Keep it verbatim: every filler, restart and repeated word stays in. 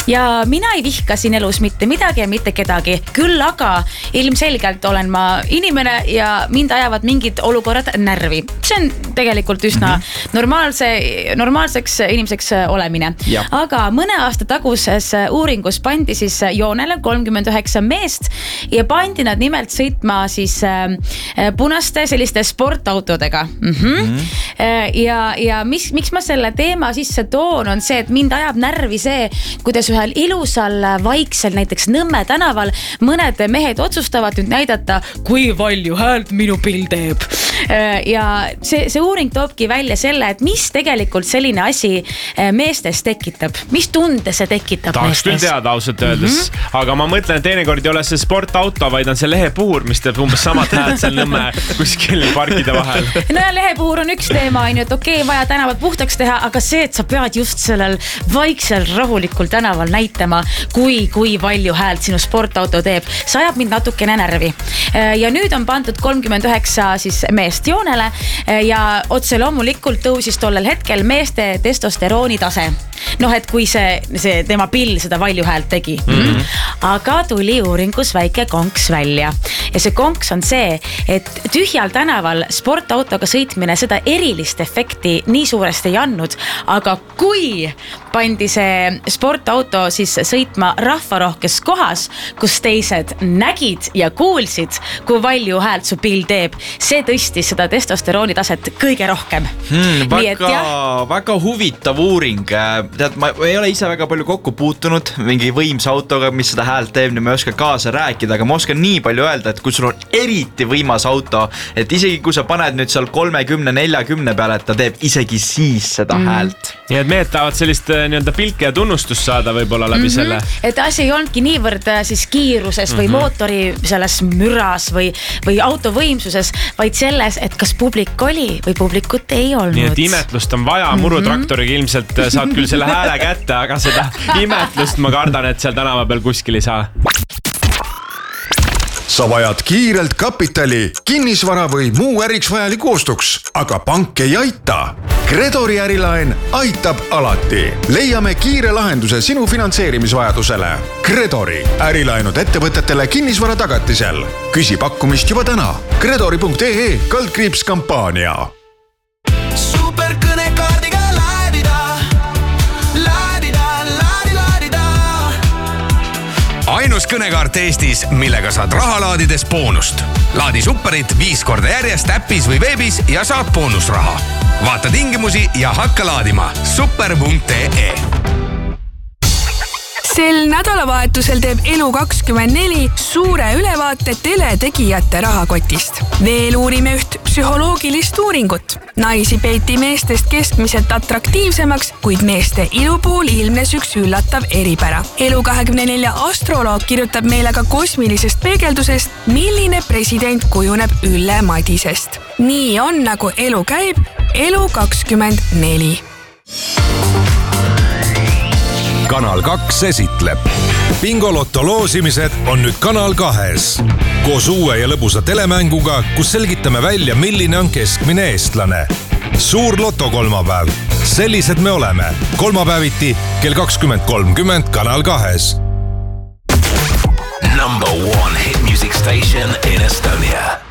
ja mina ei vihka siin elus mitte midagi ja mitte kedagi. Küll aga ilmselgelt olen ma inimene ja mind ajavad mingid olukorrad närvi. See on tegelikult üsna mm-hmm. normaalse, normaalseks inimeseks olemine. Ja. Aga mõne aasta taguses uuringus pandi siis joonele kolmkümmend üheksa meest ja pandi nad nimelt sõitma siis punaste selliste sportautodega. Mm-hmm. Mm-hmm. Ja, ja mis, miks ma selle teema sisse toon on see, et mind ajab närvi see, kuidas ühel ilusal vaiksel näiteks Nõmme tänaval mõned mehed otsustavad nüüd näidata, kui palju häält minu pill teeb. Ja see, see uuring toobki välja selle, et mis tegelikult selline asi meestes tekitab. Mis tunde see tekitab Tahaks meestes? Tahaks küll teada ausalt öeldes. Mm-hmm. Aga ma mõtlen, et teinekord ei ole see sportauto, vaid on see lehepuur, mis teeb umbes samad hääd seal Nõmme kuskil parkide vahel. No ja lehepuur on üks teema, on ju, et okei, okay, vaja tänavad puhtaks teha, aga see, et sa pead just sellel vaiksel rahulikul tänaval näitama, kui, kui palju häält sinu sportauto teeb. See ajab mind natukene närvi. Ja nüüd on pandud kolmkümmend üheksa siis meest joonele ja otse loomulikult tõusis tollel hetkel meeste testosterooni tase. Noh, et kui see, see tema pill seda valju häält tegi. Mm-hmm. Aga tuli uuringus väike konks välja. Ja see konks on see, et tühjal tänaval sportautoga sõitmine seda erilist efekti nii suuresti ei andnud. Aga kui pandi see sportauto siis sõitma rahvarohkes kohas, kus teised nägid ja kuulsid, kui palju häält su pill teeb, see tõstis seda testosterooni taset kõige rohkem. Hmm, väga, et, väga huvitav uuring. Tead, ma ei ole ise väga palju kokku puutunud mingi võimsa autoga, mis seda häält teeb, nii ma ei oska kaasa rääkida, aga ma oskan nii palju öelda, et kui sul on eriti võimas auto, et isegi kui sa paned nüüd seal kolmekümne neljakümne peale, et ta teeb isegi siis seda mm. häält. Ja et mehed tahavad sellist nii-öelda pilke ja tunnustust saada võib-olla läbi mm-hmm. selle. Et asi ei olnudki niivõrd siis kiiruses või mm-hmm. mootori selles müras või, või auto võimsuses, vaid selles, et kas publik oli või publikut ei olnud. Nii et imetlust on vaja, murutraktoriga ilmselt saad küll selle hääle kätte, aga seda imetlust ma kardan, et seal tänava peal kuskil ei saa. Sa vajad kiirelt kapitali, kinnisvara või muu äriks vajaliku ostuks, aga pank ei aita. Credori ärilaen aitab alati. Leiame kiire lahenduse sinu finantseerimisvajadusele. Credori ärilaenud ettevõtetele kinnisvara tagatisel. Küsi pakkumist juba täna. Credori punkt ee kaldkriips kampaania. Superkõnekaardiga laadida. Laadida, laadi, laadida. Ainus kõnekaart Eestis, millega saad raha laadides boonust. Laadi superit viis korda järjest äppis või veebis ja saad boonusraha. Vaata tingimusi ja hakka laadima. super punkt ee. Sel nädalavahetusel teeb Elu kakskümmend neli suure ülevaate teletegijate rahakotist. Veel uurime üht psühholoogilist uuringut. Naisi peeti meestest keskmiselt atraktiivsemaks, kuid meeste ilu puhul ilmnes üks üllatav eripära. Elu kahekümne nelja astroloog kirjutab meile ka kosmilisest peegeldusest, milline president kujuneb Ülle Madisest. Nii on, nagu elu käib, Elu kakskümmend neli. Kanal kaks esitleb. Bingolotto loosimised on nüüd Kanal kahes. Koos uue ja lõbusa telemänguga, kus selgitame välja, milline on keskmine eestlane. Suur loto kolmapäev. Sellised me oleme. Kolmapäeviti kell kakskümmend kolmkümmend Kanal kahes. Number one hit music station in Estonia.